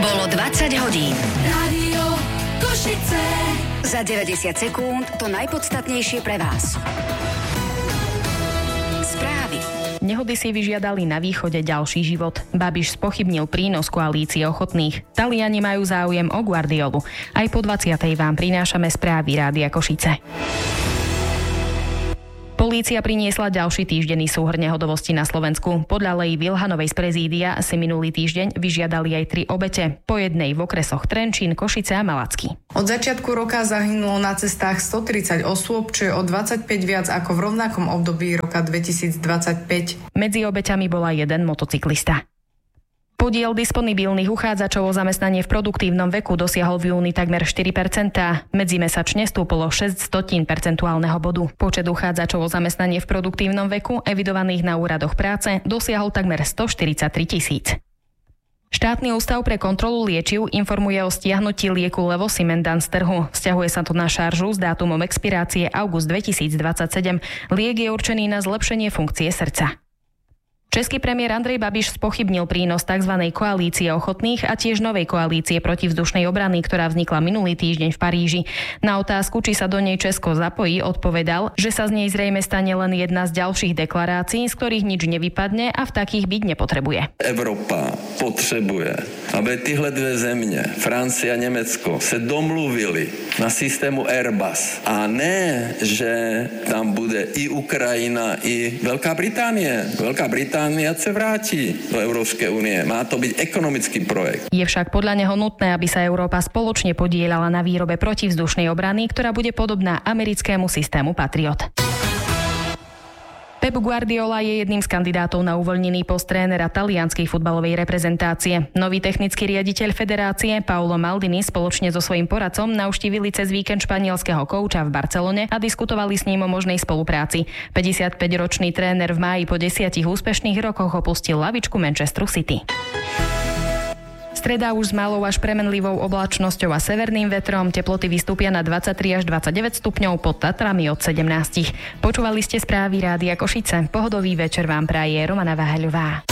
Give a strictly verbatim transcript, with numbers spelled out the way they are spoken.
Bolo dvadsať hodín. Rádio Košice. Za deväťdesiat sekúnd to najpodstatnejšie pre vás. Správy. Nehody si vyžiadali na východe ďalší život. Babiš spochybnil prínos koalície ochotných. Taliani majú záujem o Guardiolu. Aj po dvadsiatej vám prinášame správy Rádia Košice. Polícia priniesla ďalší týždenný súhrň nehodovosti na Slovensku. Podľa Leji Vilhanovej z prezídia si minulý týždeň vyžiadali aj tri obete. Po jednej v okresoch Trenčín, Košice a Malacky. Od začiatku roka zahynulo na cestách stotridsať osôb, čo je o dvadsaťpäť viac ako v rovnakom období roka dvetisícdvadsaťpäť. Medzi obeťami bola jeden motocyklista. Podiel disponibilných uchádzačov o zamestnanie v produktívnom veku dosiahol v júni takmer štyri percentá. Medzimesačne stúpolo šesť stotín percentuálneho bodu. Počet uchádzačov o zamestnanie v produktívnom veku evidovaných na úradoch práce dosiahol takmer stoštyridsaťtri tisíc. Štátny ústav pre kontrolu liečiv informuje o stiahnutí lieku Levosimendan z trhu. Vzťahuje sa to na šaržu s dátumom expirácie august dvetisícdvadsaťsedem. Liek je určený na zlepšenie funkcie srdca. Český premiér Andrej Babiš spochybnil prínos tzv. Koalície ochotných a tiež novej koalície protivzdušnej obrany, ktorá vznikla minulý týždeň v Paríži. Na otázku, či sa do nej Česko zapojí, odpovedal, že sa z nej zrejme stane len jedna z ďalších deklarácií, z ktorých nič nevypadne a v takých byť nepotrebuje. Evropa potřebuje, aby tyhle dvě země, Francie a Německo, se domluvili na systému Airbus. A ne, že tam bude i Ukrajina, i Veľká Británie. Veľká Británia se vrátí do Európskej únie. Má to byť ekonomický projekt. Je však podľa neho nutné, aby sa Európa spoločne podieľala na výrobe protivzdušnej obrany, ktorá bude podobná americkému systému Patriot. Pep Guardiola je jedným z kandidátov na uvoľnený post trénera talianskej futbalovej reprezentácie. Nový technický riaditeľ federácie Paolo Maldini spoločne so svojím poradcom navštívili cez víkend španielského kouča v Barcelone a diskutovali s ním o možnej spolupráci. päťdesiatpäťročný tréner v máji po desiatich úspešných rokoch opustil lavičku Manchesteru City. Streda už s malou až premenlivou oblačnosťou a severným vetrom. Teploty vystúpia na dvadsaťtri až dvadsaťdeväť stupňov, pod Tatrami od sedemnásť. Počúvali ste správy Rádia Košice. Pohodový večer vám praje Romana Váhaľová.